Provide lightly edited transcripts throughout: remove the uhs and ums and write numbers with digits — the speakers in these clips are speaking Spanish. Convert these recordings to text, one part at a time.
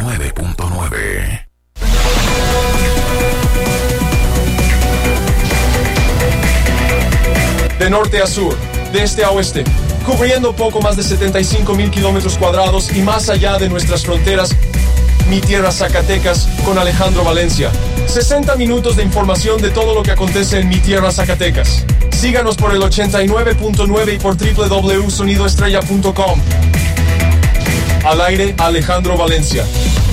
89.9. De norte a sur, de este a oeste, cubriendo poco más de 75,000 kilómetros cuadrados y más allá de nuestras fronteras, Mi Tierra Zacatecas con Alejandro Valencia. 60 minutos de información de todo lo que acontece en Mi Tierra Zacatecas. Síganos por el 89.9 y por www.sonidoestrella.com. Al aire, Alejandro Valencia.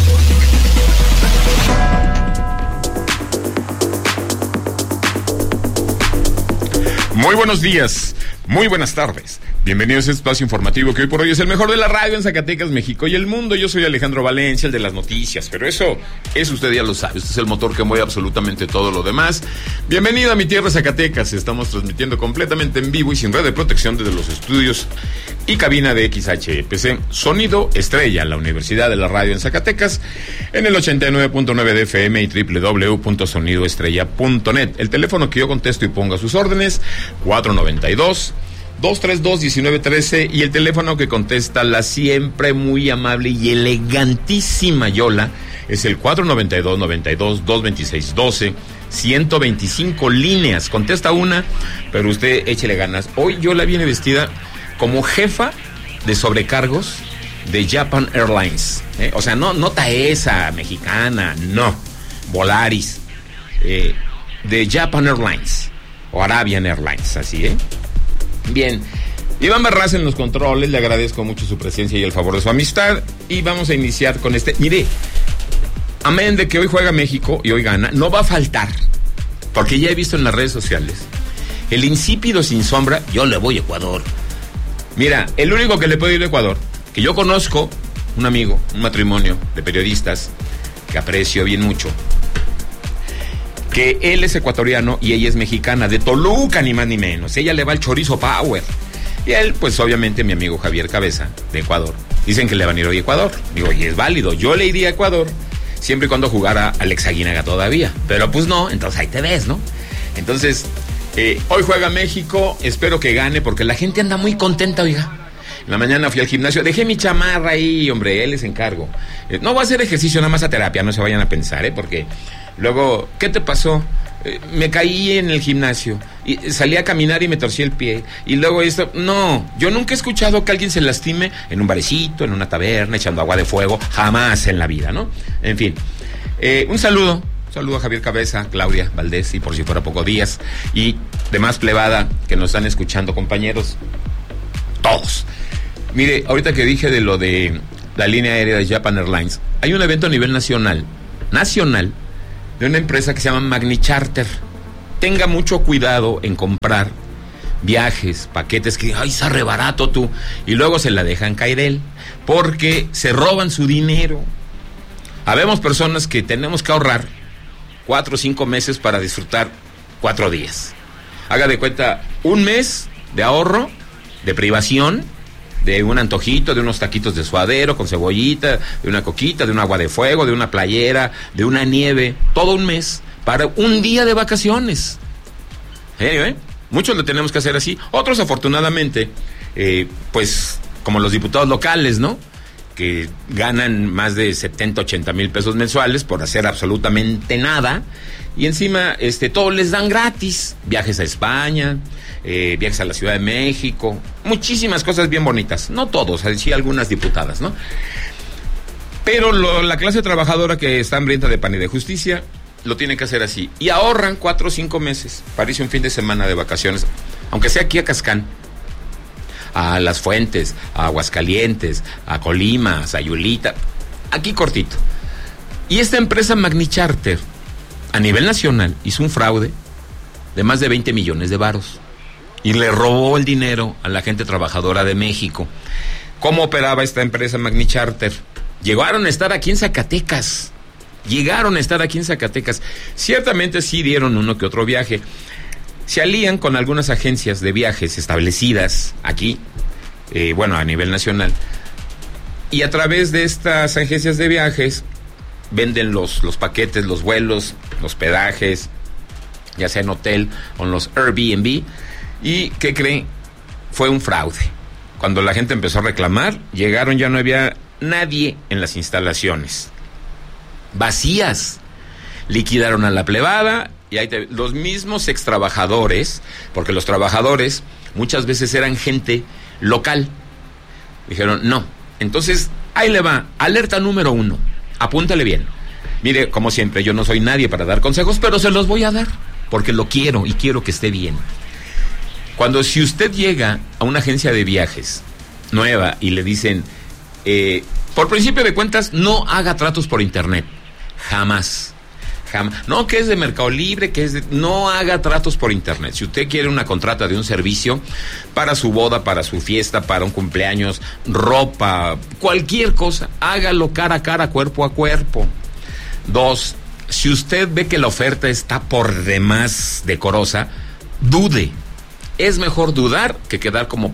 Muy buenos días, muy buenas tardes. Bienvenidos a este espacio informativo que hoy por hoy es el mejor de la radio en Zacatecas, México y el mundo. Yo soy Alejandro Valencia, el de las noticias, pero eso usted ya lo sabe. Este es el motor que mueve absolutamente todo lo demás. Bienvenido a Mi Tierra Zacatecas. Estamos transmitiendo completamente en vivo y sin red de protección desde los estudios y cabina de XHPC Sonido Estrella, la Universidad de la Radio en Zacatecas, en el 89.9 de FM y www.sonidoestrella.net. El teléfono que yo contesto y pongo a sus órdenes, 492-232-1913, y el teléfono que contesta la siempre muy amable y elegantísima Yola es el 492-92-226-12, 125 líneas. Contesta una, pero usted échele ganas. Hoy Yola viene vestida como jefa de sobrecargos de Japan Airlines, o sea, no Taesa mexicana, no, Volaris, de Japan Airlines o Arabian Airlines, así, Bien, Iván Barraza en los controles, le agradezco mucho su presencia y el favor de su amistad, y vamos a iniciar con mire, amén de que hoy juega México y hoy gana, no va a faltar, porque ya he visto en las redes sociales, el insípido sin sombra, yo le voy a Ecuador. Mira, el único que le puede ir a Ecuador, que yo conozco, un amigo, un matrimonio de periodistas, que aprecio bien mucho, que él es ecuatoriano y ella es mexicana, de Toluca, ni más ni menos. Ella le va al chorizo power. Y él, pues obviamente mi amigo Javier Cabeza, de Ecuador. Dicen que le van a ir hoy a Ecuador. Digo, y es válido, yo le iría a Ecuador, siempre y cuando jugara Alex Aguinaga todavía. Pero pues no, entonces ahí te ves, ¿no? Entonces, hoy juega México, espero que gane, porque la gente anda muy contenta, oiga. En la mañana fui al gimnasio, dejé mi chamarra ahí, hombre, él les encargo. No voy a hacer ejercicio, nada más a terapia, no se vayan a pensar, porque luego, ¿qué te pasó? Me caí en el gimnasio, y salí a caminar y me torcí el pie, y luego esto, no, yo nunca he escuchado que alguien se lastime en un barecito, en una taberna, echando agua de fuego, jamás en la vida, ¿no? En fin, un saludo a Javier Cabeza, Claudia Valdés y por si fuera poco Díaz, y demás plebada que nos están escuchando, compañeros, todos. Mire, ahorita que dije de lo de la línea aérea de Japan Airlines, hay un evento a nivel nacional, de una empresa que se llama Magni Charter. Tenga mucho cuidado en comprar viajes, paquetes que, ay, está re barato tú, y luego se la dejan caer él, porque se roban su dinero. Habemos personas que tenemos que ahorrar 4 o 5 meses para disfrutar 4 días. Haga de cuenta, un mes de ahorro, de privación, de un antojito, de unos taquitos de suadero con cebollita, de una coquita, de un agua de fuego, de una playera, de una nieve, todo un mes para un día de vacaciones. Muchos lo tenemos que hacer así, otros afortunadamente, pues como los diputados locales, ¿no?, que ganan más de 70, 80 mil pesos mensuales por hacer absolutamente nada, y encima todo les dan gratis, viajes a España, viajes a la Ciudad de México, muchísimas cosas bien bonitas, no todos, sí algunas diputadas, ¿no? Pero la clase trabajadora que está hambrienta de pan y de justicia lo tiene que hacer así, y ahorran 4 o 5 meses para irse un fin de semana de vacaciones, aunque sea aquí a Cascán, a Las Fuentes, a Aguascalientes, a Colima, a Sayulita, aquí cortito. Y esta empresa Magni Charter, a nivel nacional, hizo un fraude de más de 20 millones de varos y le robó el dinero a la gente trabajadora de México. ¿Cómo operaba esta empresa Magni Charter? Llegaron a estar aquí en Zacatecas. Ciertamente sí dieron uno que otro viaje. Se alían con algunas agencias de viajes establecidas aquí, a nivel nacional, y a través de estas agencias de viajes venden los paquetes, los vuelos, los hospedajes, ya sea en hotel o en los Airbnb. ¿Y qué creen? Fue un fraude. Cuando la gente empezó a reclamar, llegaron, ya no había nadie en las instalaciones. vacías. Liquidaron a la plebada y los mismos extrabajadores, porque los trabajadores muchas veces eran gente local, dijeron no. Entonces ahí le va, alerta número 1, apúntale bien. Mire, como siempre, yo no soy nadie para dar consejos, pero se los voy a dar porque lo quiero y quiero que esté bien. Si usted llega a una agencia de viajes nueva y le dicen, por principio de cuentas, no haga tratos por internet, jamás. No, que es de Mercado Libre, no haga tratos por internet. Si usted quiere una contrata de un servicio para su boda, para su fiesta, para un cumpleaños, ropa, cualquier cosa, hágalo cara a cara, cuerpo a cuerpo. 2, si usted ve que la oferta está por demás decorosa, dude. Es mejor dudar que quedar como...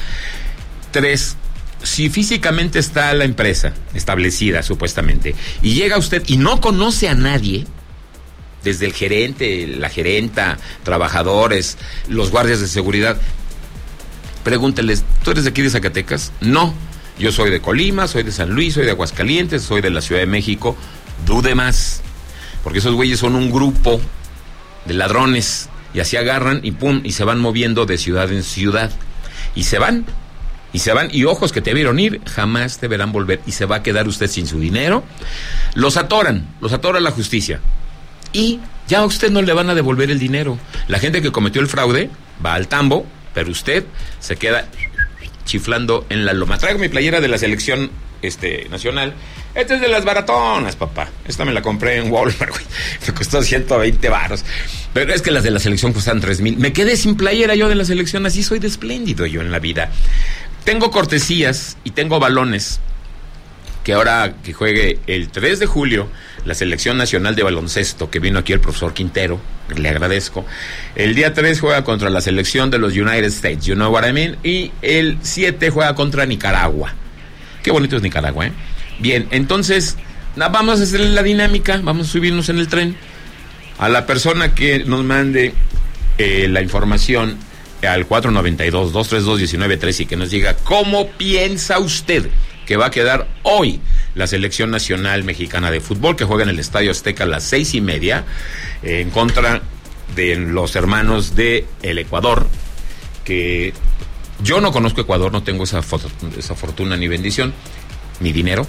3, si físicamente está la empresa establecida, supuestamente, y llega usted y no conoce a nadie, desde el gerente, la gerenta, trabajadores, los guardias de seguridad, pregúnteles, ¿tú eres de aquí de Zacatecas? No, yo soy de Colima, soy de San Luis, soy de Aguascalientes, soy de la Ciudad de México. Dude más, porque esos güeyes son un grupo de ladrones, y así agarran y pum, y se van moviendo de ciudad en ciudad, y se van, y ojos que te vieron ir, jamás te verán volver, y se va a quedar usted sin su dinero. Los atora la justicia, y ya a usted no le van a devolver el dinero. La gente que cometió el fraude va al tambo, pero usted se queda chiflando en la loma. Traigo mi playera de la selección nacional. Esta es de las baratonas, papá. Esta me la compré en Walmart, güey. Me costó 120 varos. Pero es que las de la selección cuestan 3,000. Me quedé sin playera yo de la selección. Así soy de espléndido yo en la vida. Tengo cortesías y tengo balones. Que ahora que juegue el 3 de julio la selección nacional de baloncesto, que vino aquí el profesor Quintero, le agradezco. El día 3 juega contra la selección de los United States, you know what I mean. Y el 7 juega contra Nicaragua. Qué bonito es Nicaragua, ¿eh? Bien, entonces vamos a hacer la dinámica, vamos a subirnos en el tren. A la persona que nos mande la información al 492-232-1913 y que nos diga cómo piensa usted que va a quedar hoy la selección nacional mexicana de fútbol, que juega en el Estadio Azteca a las 6:30 en contra de los hermanos de el Ecuador, que yo no conozco Ecuador, no tengo esa fortuna ni bendición, ni dinero,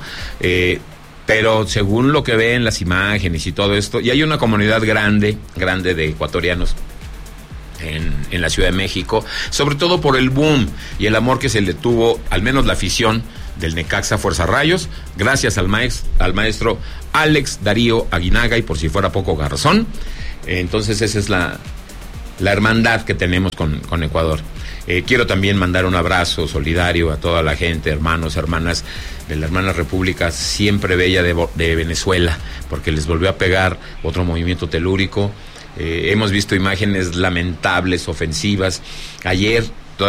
pero según lo que ve en las imágenes y todo esto, y hay una comunidad grande de ecuatorianos en la Ciudad de México, sobre todo por el boom y el amor que se le tuvo, al menos la afición del Necaxa Fuerza Rayos, gracias al maestro Alex Darío Aguinaga y por si fuera poco Garzón. Entonces esa es la hermandad que tenemos con Ecuador. Quiero también mandar un abrazo solidario a toda la gente, hermanos, hermanas de la hermana República Siempre Bella de Venezuela, porque les volvió a pegar otro movimiento telúrico. Hemos visto imágenes lamentables, ofensivas. Ayer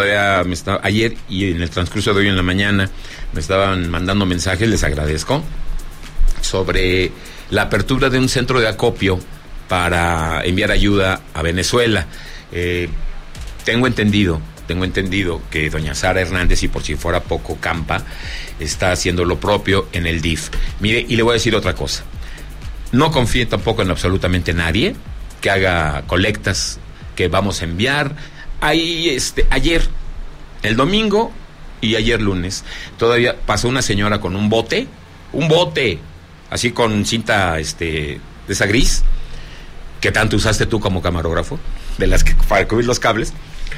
y en el transcurso de hoy en la mañana me estaban mandando mensajes, les agradezco, sobre la apertura de un centro de acopio para enviar ayuda a Venezuela. Tengo entendido que doña Sara Hernández, y por si fuera poco Campa, está haciendo lo propio en el DIF. Mire, y le voy a decir otra cosa. No confíe tampoco en absolutamente nadie que haga colectas que vamos a enviar. Ahí, ayer, el domingo y ayer lunes, todavía pasó una señora con un bote, así con cinta, de esa gris, que tanto usaste tú como camarógrafo, de las que para cubrir los cables,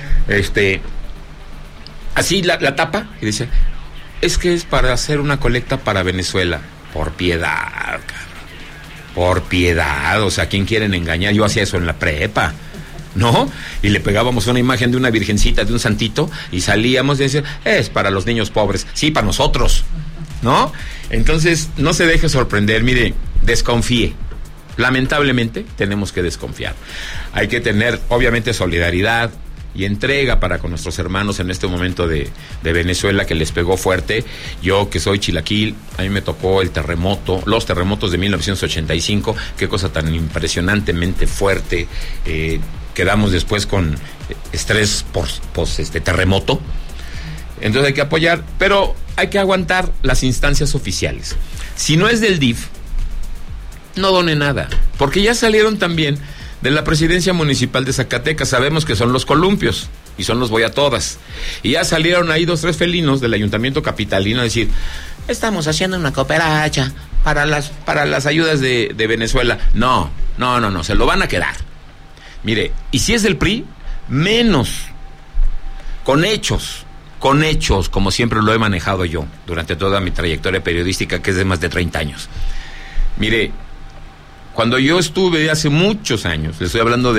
así la tapa, y dice, es que es para hacer una colecta para Venezuela. Por piedad, cabrón, por piedad, o sea, ¿quién quieren engañar? Yo hacía eso en la prepa, ¿no? Y le pegábamos una imagen de una virgencita, de un santito, y salíamos y decíamos, es para los niños pobres. Sí, para nosotros, ¿no? Entonces, no se deje sorprender, mire, desconfíe. Lamentablemente, tenemos que desconfiar. Hay que tener, obviamente, solidaridad y entrega para con nuestros hermanos en este momento de Venezuela, que les pegó fuerte. Yo, que soy chilaquil, a mí me tocó los terremotos de 1985, qué cosa tan impresionantemente fuerte. Quedamos después con estrés terremoto. Entonces hay que apoyar, pero hay que aguantar las instancias oficiales. Si no es del DIF, no done nada, porque ya salieron también de la presidencia municipal de Zacatecas, sabemos que son los columpios, y son los voy a todas, y ya salieron ahí 2, 3 felinos del ayuntamiento capitalino a decir, estamos haciendo una cooperacha para las ayudas de Venezuela. No, se lo van a quedar. Mire, y si es del PRI, menos, con hechos, como siempre lo he manejado yo, durante toda mi trayectoria periodística, que es de más de 30 años. Mire, cuando yo estuve hace muchos años, le estoy hablando de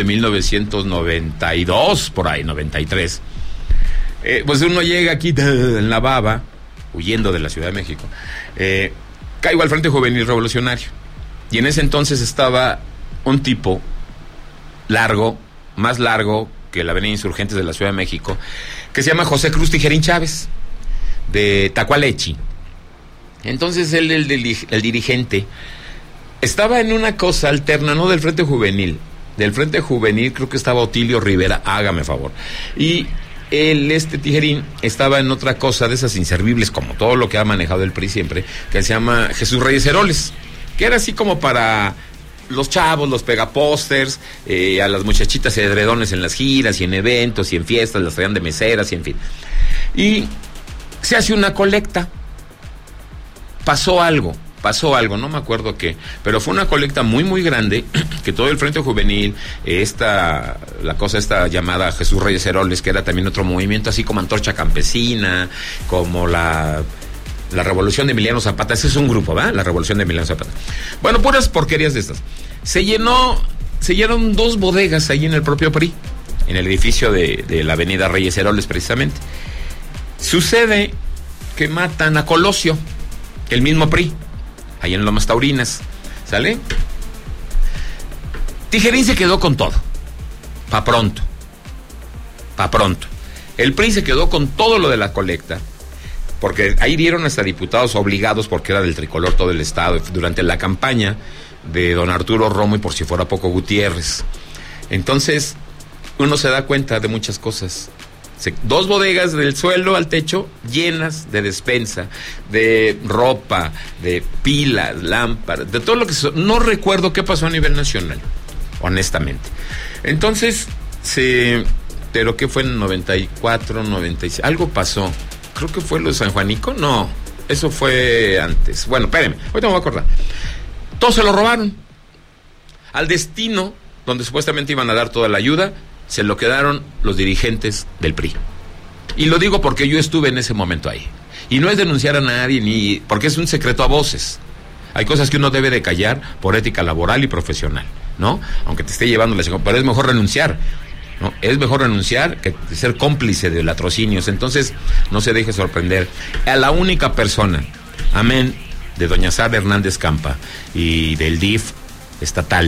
1992, por ahí, 93, pues uno llega aquí en la baba, huyendo de la Ciudad de México, caigo al Frente Juvenil Revolucionario, y en ese entonces estaba un tipo largo, más largo que la Avenida Insurgentes de la Ciudad de México, que se llama José Cruz Tijerín Chávez, de Tacualechi. Entonces él, el dirigente, estaba en una cosa alterna, no del Frente Juvenil. Del Frente Juvenil creo que estaba Otilio Rivera, hágame favor. Y Tijerín estaba en otra cosa de esas inservibles, como todo lo que ha manejado el PRI siempre, que se llama Jesús Reyes Heroles, que era así como para los chavos, los pegapósters, a las muchachitas edredones en las giras y en eventos y en fiestas, las traían de meseras y en fin. Y se hace una colecta. Pasó algo, no me acuerdo qué, pero fue una colecta muy, muy grande, que todo el Frente Juvenil, la cosa esta llamada Jesús Reyes Heroles, que era también otro movimiento, así como Antorcha Campesina, como la Revolución de Emiliano Zapata, ese es un grupo, ¿verdad? La Revolución de Emiliano Zapata. Bueno, puras porquerías de estas. Se llenaron 2 bodegas ahí en el propio PRI, en el edificio de la avenida Reyes Heroles, precisamente. Sucede que matan a Colosio, el mismo PRI, ahí en Lomas Taurinas, ¿sale? Tijerín se quedó con todo, pa' pronto. El PRI se quedó con todo lo de la colecta, porque ahí dieron hasta diputados obligados, porque era del tricolor todo el estado, durante la campaña de don Arturo Romo y por si fuera poco Gutiérrez. Entonces, uno se da cuenta de muchas cosas. 2 bodegas del suelo al techo llenas de despensa, de ropa, de pilas, lámparas, de todo lo que no recuerdo qué pasó a nivel nacional, honestamente. Entonces, pero ¿qué fue en 94, 96? Algo pasó. Creo que fue lo de San Juanico. No, eso fue antes. Bueno, espérenme, ahorita me voy a acordar. Todos se lo robaron. Al destino, donde supuestamente iban a dar toda la ayuda, se lo quedaron los dirigentes del PRI. Y lo digo porque yo estuve en ese momento ahí. Y no es denunciar a nadie, porque es un secreto a voces. Hay cosas que uno debe de callar por ética laboral y profesional, ¿no? Aunque te esté llevando la segunda, pero es mejor renunciar, ¿no? Es mejor renunciar que ser cómplice de latrocinios. Entonces, no se deje sorprender. A la única persona, amén, de doña Sara Hernández Campa y del DIF estatal,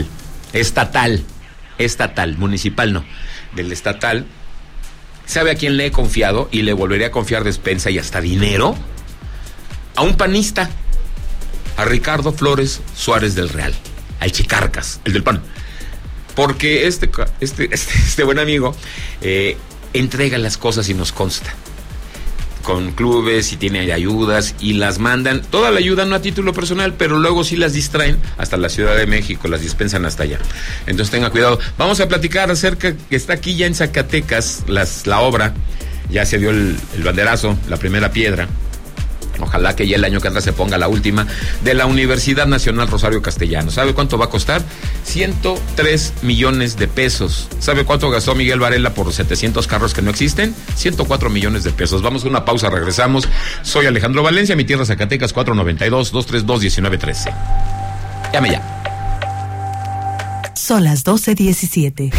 municipal no, del estatal, ¿sabe a quién le he confiado y le volvería a confiar despensa y hasta dinero? A un panista, a Ricardo Flores Suárez del Real, al Chicarcas, el del PAN. Porque este buen amigo entrega las cosas y nos consta. Con clubes y tiene ayudas y las mandan, toda la ayuda no a título personal, pero luego sí las distraen hasta la Ciudad de México, las dispensan hasta allá. Entonces tenga cuidado. Vamos a platicar acerca, que está aquí ya en Zacatecas la obra, ya se dio el banderazo, la primera piedra. Ojalá que ya el año que entra se ponga la última, de la Universidad Nacional Rosario Castellano. ¿Sabe cuánto va a costar? 103 millones de pesos. ¿Sabe cuánto gastó Miguel Varela por 700 carros que no existen? 104 millones de pesos. Vamos a una pausa, regresamos. Soy Alejandro Valencia, mi tierra Zacatecas, 492-232-1913. Llame ya. Son las 12:17.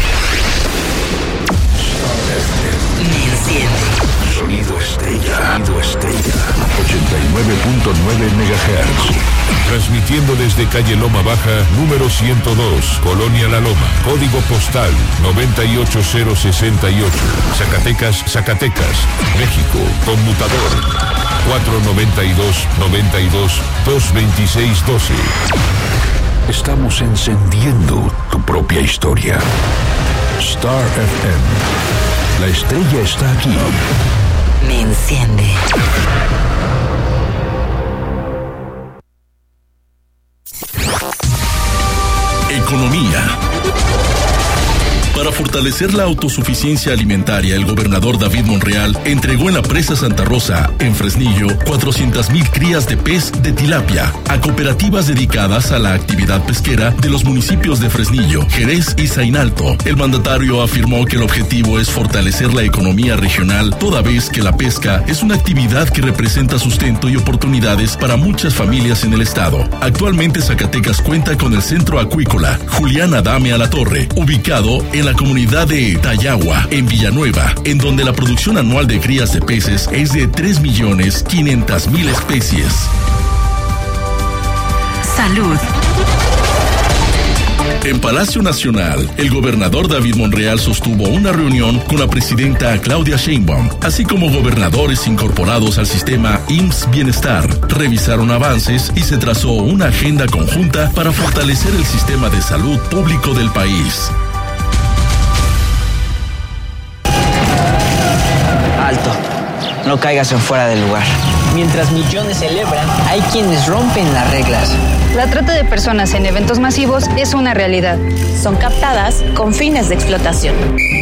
Sonido Estella. 89.9 MHz. Transmitiendo desde calle Loma Baja, número 102, Colonia La Loma. Código postal 98068. Zacatecas, México. Conmutador 492-92-226-12. Estamos encendiendo tu propia historia. Star FM. La estrella está aquí. Me enciende. fortalecer la autosuficiencia alimentaria, el gobernador David Monreal entregó en la presa Santa Rosa, en Fresnillo, 400,000 crías de pez de tilapia a cooperativas dedicadas a la actividad pesquera de los municipios de Fresnillo, Jerez y Zainalto. El mandatario afirmó que el objetivo es fortalecer la economía regional, toda vez que la pesca es una actividad que representa sustento y oportunidades para muchas familias en el estado. Actualmente Zacatecas cuenta con el Centro Acuícola Julián Adame Alatorre, ubicado en la comunidad de Tayagua, en Villanueva, en donde la producción anual de crías de peces es de 3.500.000 especies. Salud. En Palacio Nacional, el gobernador David Monreal sostuvo una reunión con la presidenta Claudia Sheinbaum, así como gobernadores incorporados al sistema IMSS Bienestar. Revisaron avances y se trazó una agenda conjunta para fortalecer el sistema de salud público del país. Alto, no caigas en fuera del lugar. Mientras millones celebran, hay quienes rompen las reglas. La trata de personas en eventos masivos es una realidad. Son captadas con fines de explotación.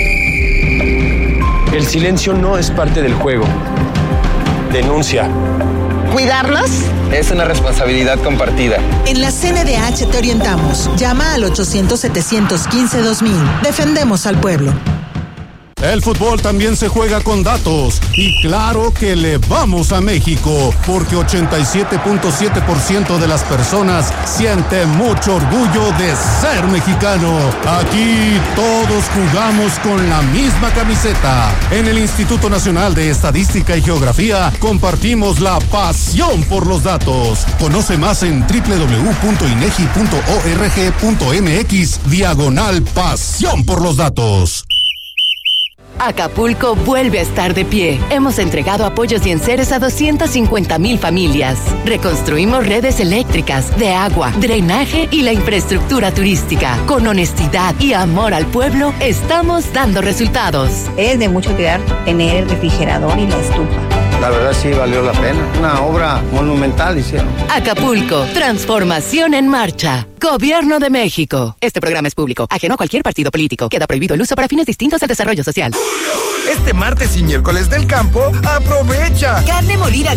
El silencio no es parte del juego. Denuncia. ¿Cuidarlos? Es una responsabilidad compartida. En la CNDH te orientamos. Llama al 800-715-2000. Defendemos al pueblo. El fútbol también se juega con datos y claro que le vamos a México porque 87.7% de las personas siente mucho orgullo de ser mexicano. Aquí todos jugamos con la misma camiseta. En el Instituto Nacional de Estadística y Geografía compartimos la pasión por los datos. Conoce más en www.inegi.org.mx/pasión por los datos. Acapulco vuelve a estar de pie. Hemos entregado apoyos y enseres a 250,000 familias. Reconstruimos redes eléctricas, de agua, drenaje y la infraestructura turística. Con honestidad y amor al pueblo, estamos dando resultados. Es de mucho cuidar tener el refrigerador y la estufa. La verdad sí valió la pena. Una obra monumental hicieron. Acapulco, transformación en marcha. Gobierno de México. Este programa es público, ajeno a cualquier partido político. Queda prohibido el uso para fines distintos al desarrollo social. Este martes y miércoles del campo, aprovecha. Carne molida